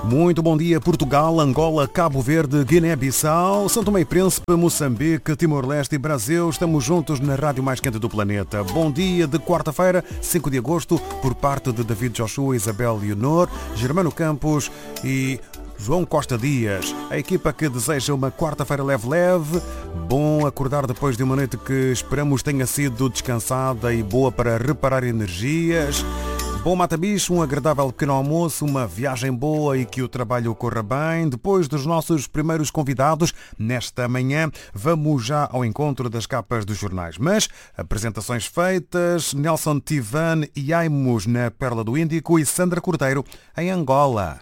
Muito bom dia, Portugal, Angola, Cabo Verde, Guiné-Bissau, São Tomé e Príncipe, Moçambique, Timor-Leste e Brasil. Estamos juntos na rádio mais quente do planeta. Bom dia de quarta-feira, 5 de agosto, por parte de David Joshua, Isabel Leonor, Germano Campos e João Costa Dias. A equipa que deseja uma quarta-feira leve-leve. Bom acordar depois de uma noite que esperamos tenha sido descansada e boa para reparar energias. Bom mata-bicho, um agradável pequeno almoço, uma viagem boa e que o trabalho corra bem. Depois dos nossos primeiros convidados, nesta manhã, vamos já ao encontro das capas dos jornais. Mas, apresentações feitas, Nelson Tivan e Aimos na Perla do Índico e Sandra Cordeiro em Angola.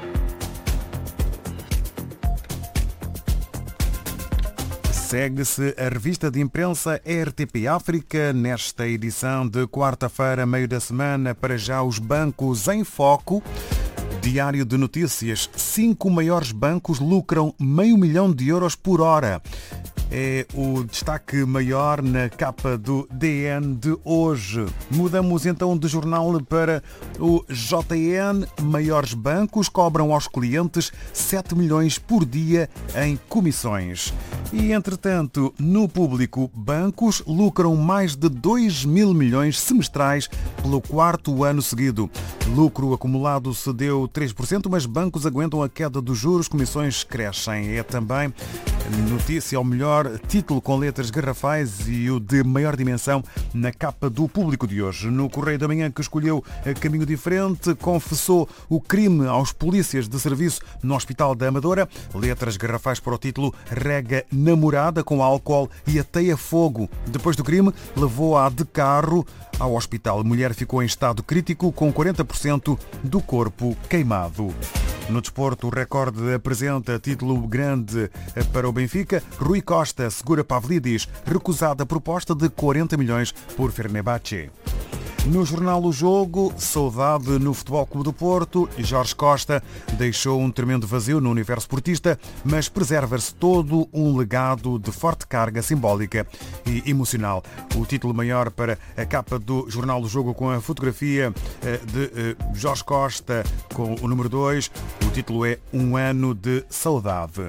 Segue-se a revista de imprensa RTP África nesta edição de quarta-feira, meio da semana. Para já, os bancos em foco. Diário de Notícias. 5 maiores bancos lucram €500 mil por hora. É o destaque maior na capa do DN de hoje. Mudamos então de jornal para o JN. Maiores bancos cobram aos clientes 7 milhões por dia em comissões. E, entretanto, no público, bancos lucram mais de 2 mil milhões semestrais pelo quarto ano seguido. Lucro acumulado cedeu 3%, mas bancos aguentam a queda dos juros, comissões crescem. É também notícia, ou melhor, título com letras garrafais e o de maior dimensão na capa do público de hoje. No Correio da Manhã, que escolheu caminho diferente, confessou o crime aos polícias de serviço no Hospital da Amadora. Letras garrafais para o título: rega namorada com álcool e ateia fogo. Depois do crime, levou-a de carro ao hospital. A mulher ficou em estado crítico com 40% do corpo queimado. No desporto, o Record apresenta título grande para o Benfica. Rui Costa segura Pavlidis, recusada a proposta de 40 milhões por Fenerbahçe. No jornal O Jogo, saudade no Futebol Clube do Porto. Jorge Costa deixou um tremendo vazio no universo portista, mas preserva-se todo um legado de forte carga simbólica e emocional. O título maior para a capa do jornal O Jogo, com a fotografia de Jorge Costa com o número 2. O título é Um Ano de Saudade.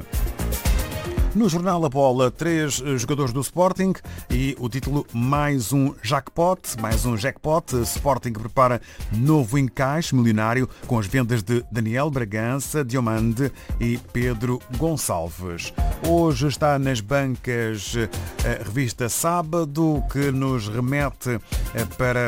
No jornal A Bola, 3 jogadores do Sporting e o título mais um jackpot. Sporting prepara novo encaixe milionário com as vendas de Daniel Bragança, Diomande e Pedro Gonçalves. Hoje está nas bancas a revista Sábado, que nos remete para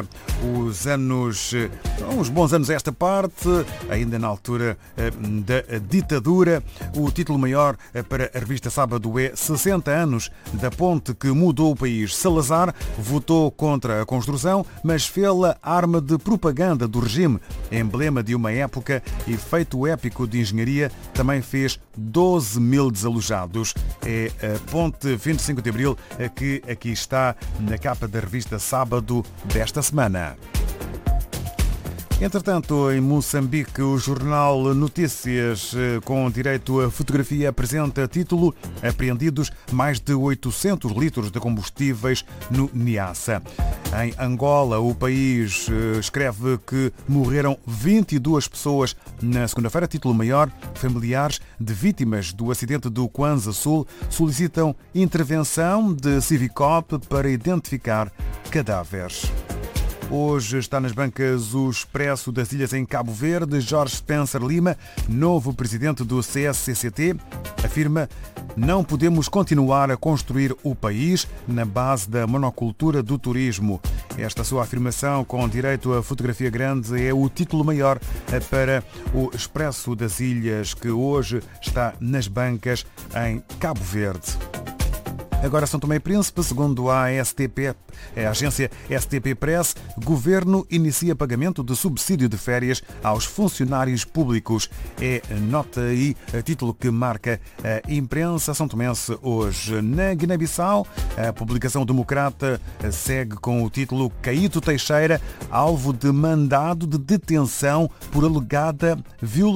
uns bons anos a esta parte, ainda na altura da ditadura. O título maior para a revista Sábado é 60 anos da ponte que mudou o país. Salazar votou contra a construção, mas fê-la arma de propaganda do regime, emblema de uma época e feito épico de engenharia, também fez 12 mil desalojados. É a ponte 25 de Abril que aqui está na capa da revista Sábado desta semana. Entretanto, em Moçambique, o jornal Notícias, com direito a fotografia, apresenta título: apreendidos mais de 800 litros de combustíveis no Niassa. Em Angola, o país escreve que morreram 22 pessoas na segunda-feira. Título maior: familiares de vítimas do acidente do Kwanza Sul solicitam intervenção de Civicop para identificar cadáveres. Hoje está nas bancas o Expresso das Ilhas em Cabo Verde. Jorge Spencer Lima, novo presidente do CSCCT, afirma: não podemos continuar a construir o país na base da monocultura do turismo. Esta sua afirmação, com direito a fotografia grande, é o título maior para o Expresso das Ilhas, que hoje está nas bancas em Cabo Verde. Agora São Tomé e Príncipe, segundo a agência STP Press, governo inicia pagamento de subsídio de férias aos funcionários públicos. É nota aí, título que marca a imprensa são tomense hoje. Na Guiné-Bissau, a publicação democrata segue com o título: Caíto Teixeira, alvo de mandado de detenção por alegada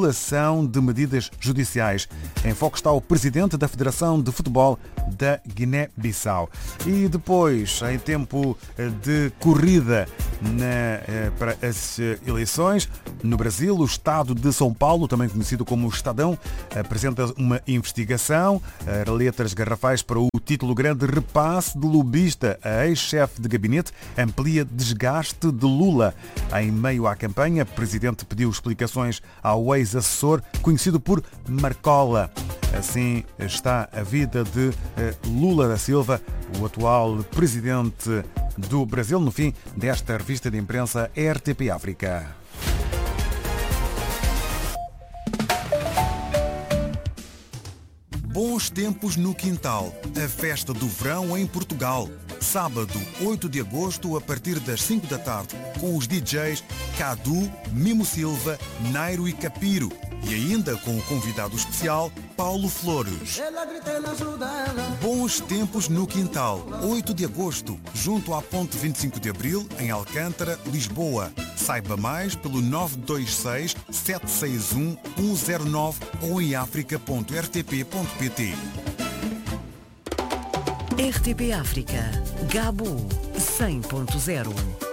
violação de medidas judiciais. Em foco está o presidente da Federação de Futebol da Guiné. Guiné-Bissau. E depois, em tempo de corrida para as eleições, no Brasil, o Estado de São Paulo, também conhecido como Estadão, apresenta uma investigação, letras garrafais para o título grande: repasse de lobista a ex-chefe de gabinete amplia desgaste de Lula. Em meio à campanha, o presidente pediu explicações ao ex-assessor, conhecido por Marcola. Assim está a vida de Lula da Silva, o atual presidente do Brasil, no fim desta revista de imprensa RTP África. Bons tempos no quintal. A festa do verão em Portugal. Sábado, 8 de agosto, a partir das 5 da tarde, com os DJs Cadu, Mimo Silva, Nairo e Capiro. E ainda com o convidado especial, Paulo Flores. Bons tempos no quintal. 8 de agosto, junto à Ponte 25 de Abril, em Alcântara, Lisboa. Saiba mais pelo 926 761 109 ou em africa.rtp.pt. RTP África, Gabo 100.0